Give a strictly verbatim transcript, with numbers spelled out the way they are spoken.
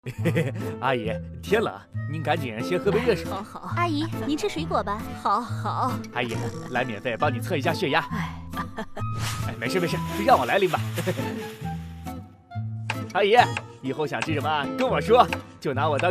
阿姨，天冷，您赶紧先喝杯热水。 好好， 阿姨，您吃水果吧。 好好。 阿姨，来免费帮你测一下血压。 哎， 哎，没事没事，让我来拎吧。阿姨，以后想吃什么跟我说，就拿我当。